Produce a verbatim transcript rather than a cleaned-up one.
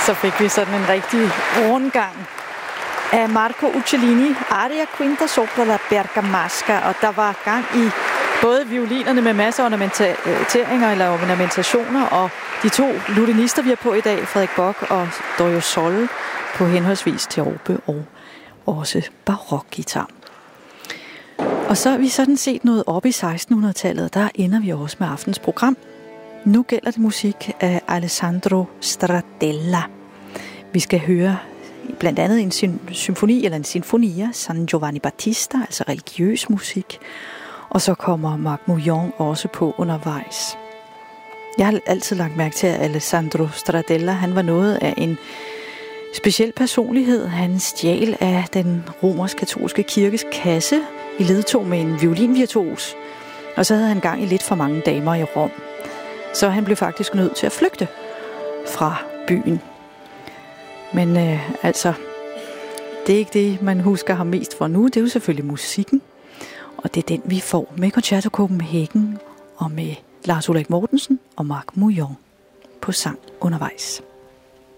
Så fik vi sådan en rigtig rundgang af Marco Uccellini, Aria Quinta sopra la Bergamasca, og der var gang i både violinerne med masser af ornamenteringer eller ornamentationer, og de to lutinister, vi har på i dag, Frederik Bock og Dorio Sol, på henholdsvis teorbe og også barokgitar. Og så har vi sådan set nået op i sekstenhundredetallet, der ender vi også med aftens program. Nu gælder det musik af Alessandro Stradella. Vi skal høre blandt andet en symfoni eller en sinfonia, San Giovanni Battista, altså religiøs musik. Og så kommer Marc Mouillon også på undervejs. Jeg har altid lagt mærke til, at Alessandro Stradella, han var noget af en speciel personlighed. Han stjal af den romersk-katolske kirkes kasse i ledtog med en violinvirtuos. Og så havde han gang i lidt for mange damer i Rom. Så han blev faktisk nødt til at flygte fra byen. Men øh, altså, det er ikke det, man husker ham mest for nu. Det er jo selvfølgelig musikken. Og det er den, vi får med Concerto Copenhagen og med Lars Ulrik Mortensen og Marc Mouillon på sang undervejs.